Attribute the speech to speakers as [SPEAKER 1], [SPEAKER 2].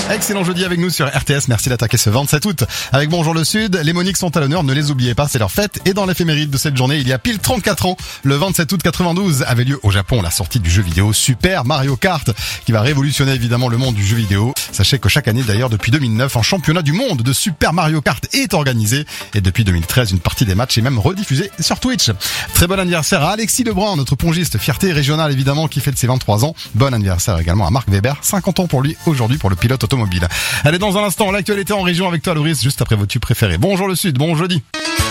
[SPEAKER 1] Excellent jeudi avec nous sur RTS. Merci d'attaquer ce 27 août avec Bonjour le Sud. Les Moniques sont à l'honneur, ne les oubliez pas, c'est leur fête. Et dans l'éphéméride de cette journée, il y a pile 34 ans, le 27 août 92, avait lieu au Japon la sortie du jeu vidéo Super Mario Kart, qui va révolutionner évidemment le monde du jeu vidéo. Sachez que chaque année d'ailleurs, depuis 2009, un championnat du monde de Super Mario Kart est organisé. Et depuis 2013, une partie des matchs est même rediffusée sur Twitch. Très bon anniversaire à Alexis Lebrun, notre pongiste, fierté régionale évidemment, qui fête ses 23 ans. Bon anniversaire également à Marc Weber, 50 ans pour lui aujourd'hui pour le pilote automobile. Allez, dans un instant, l'actualité en région avec toi, Loris, juste après vos tubes préférés. Bonjour le Sud, bon jeudi.